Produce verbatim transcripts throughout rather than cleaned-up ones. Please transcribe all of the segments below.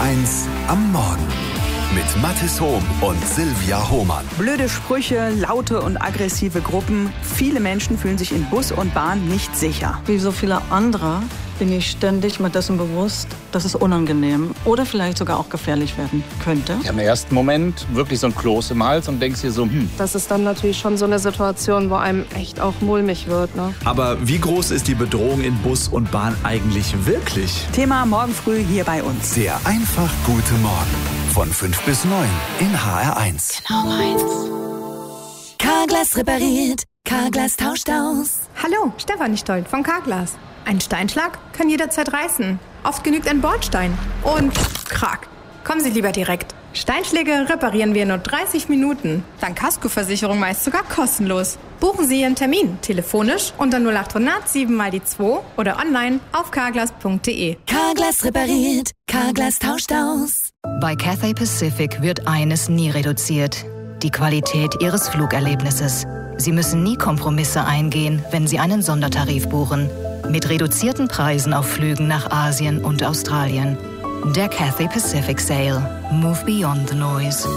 eins am Morgen mit Mathis Hohm und Silvia Hohmann. Blöde Sprüche, laute und aggressive Gruppen. Viele Menschen fühlen sich in Bus und Bahn nicht sicher. Wie so viele andere bin ich ständig mir dessen bewusst, dass es unangenehm oder vielleicht sogar auch gefährlich werden könnte. Ich habe im ersten Moment wirklich so ein Kloß im Hals und denkst dir so, hm. Das ist dann natürlich schon so eine Situation, wo einem echt auch mulmig wird, ne? Aber wie groß ist die Bedrohung in Bus und Bahn eigentlich wirklich? Thema morgen früh hier bei uns. Der einfach gute Morgen. Von fünf bis neun in H R eins. Genau meins. Carglass repariert. Carglass tauscht aus. Hallo, Stefanie Stoll von Carglass. Ein Steinschlag kann jederzeit reißen. Oft genügt ein Bordstein. Und krack. Kommen Sie lieber direkt. Steinschläge reparieren wir in nur dreißig Minuten. Dank Kaskoversicherung meist sogar kostenlos. Buchen Sie Ihren Termin telefonisch unter null acht hundert sieben mal die zwei oder online auf carglass punkt de. Carglass repariert. Carglass tauscht aus. Bei Cathay Pacific wird eines nie reduziert: die Qualität Ihres Flugerlebnisses. Sie müssen nie Kompromisse eingehen, wenn Sie einen Sondertarif buchen. Mit reduzierten Preisen auf Flügen nach Asien und Australien. Der Cathay Pacific Sale. Move beyond the noise.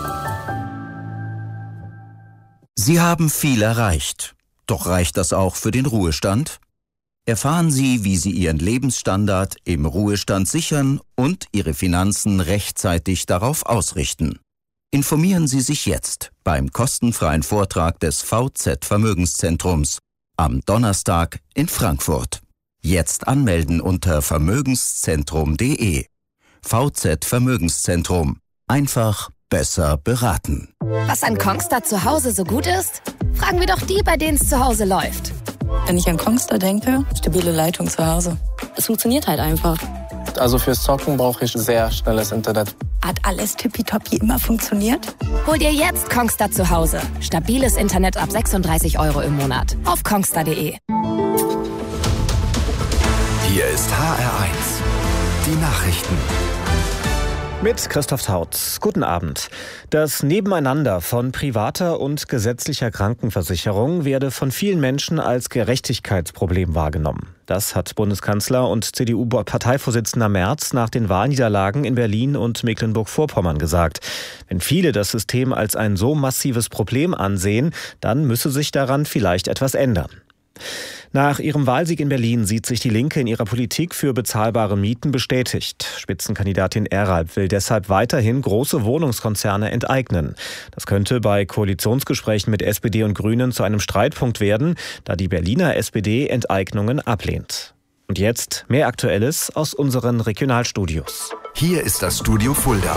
Sie haben viel erreicht. Doch reicht das auch für den Ruhestand? Erfahren Sie, wie Sie Ihren Lebensstandard im Ruhestand sichern und Ihre Finanzen rechtzeitig darauf ausrichten. Informieren Sie sich jetzt beim kostenfreien Vortrag des V Z Vermögenszentrums am Donnerstag in Frankfurt. Jetzt anmelden unter vermögenszentrum punkt de. V Z Vermögenszentrum. Einfach besser beraten. Was an Kongstar zu Hause so gut ist? Fragen wir doch die, bei denen es zu Hause läuft. Wenn ich an Kongstar denke, stabile Leitung zu Hause. Es funktioniert halt einfach. Also fürs Zocken brauche ich sehr schnelles Internet. Hat alles tippitoppi immer funktioniert? Hol dir jetzt Kongstar zu Hause. Stabiles Internet ab sechsunddreißig Euro im Monat. Auf kongstar punkt de. Hier ist H R eins. Die Nachrichten. Mit Christoph Taut. Guten Abend. Das Nebeneinander von privater und gesetzlicher Krankenversicherung werde von vielen Menschen als Gerechtigkeitsproblem wahrgenommen. Das hat Bundeskanzler und C D U-Parteivorsitzender Merz nach den Wahlniederlagen in Berlin und Mecklenburg-Vorpommern gesagt. Wenn viele das System als ein so massives Problem ansehen, dann müsse sich daran vielleicht etwas ändern. Nach ihrem Wahlsieg in Berlin sieht sich die Linke in ihrer Politik für bezahlbare Mieten bestätigt. Spitzenkandidatin Eralb will deshalb weiterhin große Wohnungskonzerne enteignen. Das könnte bei Koalitionsgesprächen mit S P D und Grünen zu einem Streitpunkt werden, da die Berliner S P D Enteignungen ablehnt. Und jetzt mehr Aktuelles aus unseren Regionalstudios. Hier ist das Studio Fulda.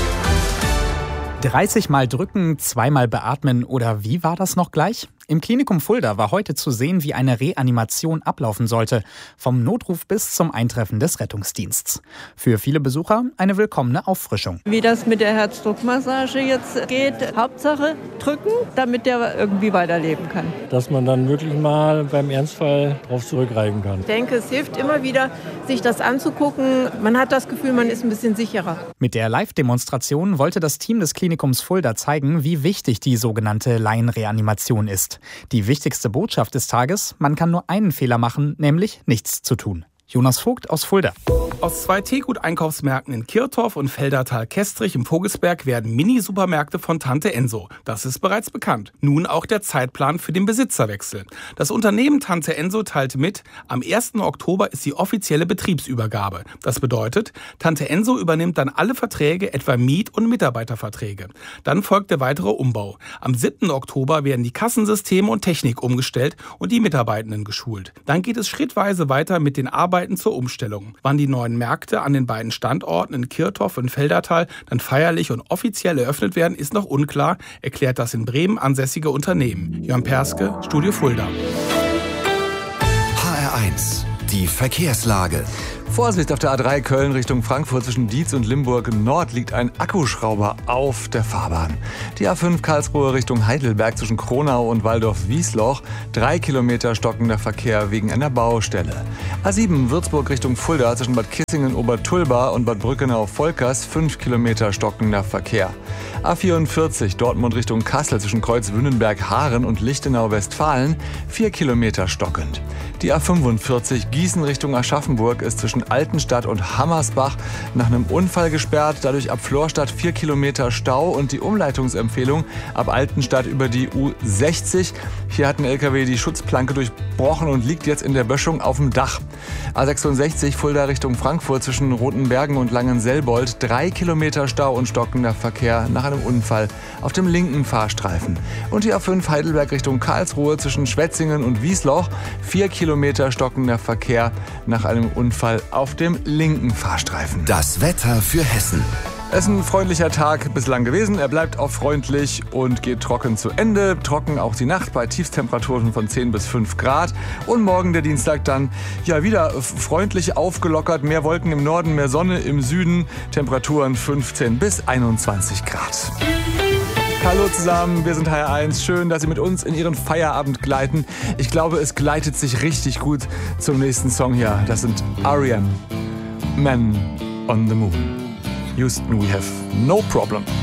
dreißig Mal drücken, zweimal beatmen oder wie war das noch gleich? Im Klinikum Fulda war heute zu sehen, wie eine Reanimation ablaufen sollte. Vom Notruf bis zum Eintreffen des Rettungsdienstes. Für viele Besucher eine willkommene Auffrischung. Wie das mit der Herzdruckmassage jetzt geht, Hauptsache drücken, damit der irgendwie weiterleben kann. Dass man dann wirklich mal beim Ernstfall drauf zurückgreifen kann. Ich denke, es hilft immer wieder, sich das anzugucken. Man hat das Gefühl, man ist ein bisschen sicherer. Mit der Live-Demonstration wollte das Team des Klinikums Fulda zeigen, wie wichtig die sogenannte Laienreanimation ist. Die wichtigste Botschaft des Tages: Man kann nur einen Fehler machen, nämlich nichts zu tun. Jonas Vogt aus Fulda. Aus zwei Teegut-Einkaufsmärkten in Kirtorf und Feldertal-Kestrich im Vogelsberg werden Mini-Supermärkte von Tante Enso. Das ist bereits bekannt. Nun auch der Zeitplan für den Besitzerwechsel. Das Unternehmen Tante Enso teilte mit, am ersten Oktober ist die offizielle Betriebsübergabe. Das bedeutet, Tante Enso übernimmt dann alle Verträge, etwa Miet- und Mitarbeiterverträge. Dann folgt der weitere Umbau. Am siebten Oktober werden die Kassensysteme und Technik umgestellt und die Mitarbeitenden geschult. Dann geht es schrittweise weiter mit den Arbeiten zur Umstellung. Wann die neuen Märkte an den beiden Standorten in Kirtorf und Feldertal dann feierlich und offiziell eröffnet werden, ist noch unklar, erklärt das in Bremen ansässige Unternehmen. Jörn Perske, Studio Fulda. H R eins. Die Verkehrslage. Vorsicht auf der A drei Köln Richtung Frankfurt zwischen Dietz und Limburg Nord liegt ein Akkuschrauber auf der Fahrbahn. Die A fünf Karlsruhe Richtung Heidelberg zwischen Kronau und Waldorf-Wiesloch. Drei Kilometer stockender Verkehr wegen einer Baustelle. A sieben Würzburg Richtung Fulda zwischen Bad Kissingen-Obertulba und Bad Brückenau-Volkers. Fünf Kilometer stockender Verkehr. A vierundvierzig Dortmund Richtung Kassel zwischen Kreuzwünnenberg-Haaren und Lichtenau-Westfalen. Vier Kilometer stockend. Die A fünfundvierzig Gießen Richtung Aschaffenburg ist zwischen zwischen Altenstadt und Hammersbach nach einem Unfall gesperrt. Dadurch ab Florstadt vier Kilometer Stau und die Umleitungsempfehlung ab Altenstadt über die U sechzig. Hier hat ein L K W die Schutzplanke durchbrochen und liegt jetzt in der Böschung auf dem Dach. A sechsundsechzig Fulda Richtung Frankfurt zwischen Rotenbergen und Langenselbold. Drei Kilometer Stau und stockender Verkehr nach einem Unfall auf dem linken Fahrstreifen. Und die A fünf Heidelberg Richtung Karlsruhe zwischen Schwetzingen und Wiesloch. Vier Kilometer stockender Verkehr nach einem Unfall auf dem linken Fahrstreifen. Das Wetter für Hessen. Es ist ein freundlicher Tag bislang gewesen. Er bleibt auch freundlich und geht trocken zu Ende. Trocken auch die Nacht bei Tiefstemperaturen von zehn bis fünf Grad. Und morgen der Dienstag dann ja wieder freundlich aufgelockert. Mehr Wolken im Norden, mehr Sonne im Süden. Temperaturen fünfzehn bis einundzwanzig Grad. Hallo zusammen, wir sind H R eins. Schön, dass Sie mit uns in Ihren Feierabend gleiten. Ich glaube, es gleitet sich richtig gut zum nächsten Song hier. Das sind R E M, Man on the Moon. Houston, we have no problem.